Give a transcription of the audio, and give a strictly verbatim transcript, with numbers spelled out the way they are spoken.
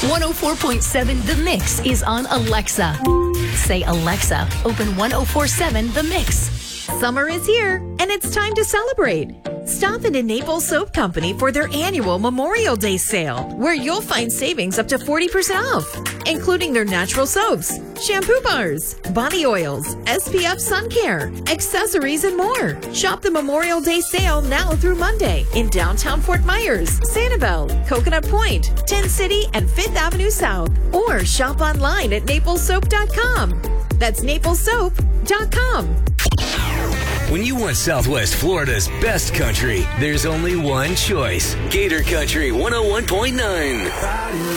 one oh four point seven The Mix is on Alexa. Say, Alexa, open one oh four point seven The Mix. Summer is here, and it's time to celebrate. Stop into Naples Soap Company for their annual Memorial Day sale, where you'll find savings up to forty percent off, including their natural soaps, shampoo bars, body oils, S P F sun care, accessories, and more. Shop the Memorial Day sale now through Monday in downtown Fort Myers, Sanibel, Coconut Point, Tin City, and Fifth Avenue South. Or shop online at naples soap dot com. That's naples soap dot com. When you want Southwest Florida's best country, there's only one choice. Gator Country one oh one point nine.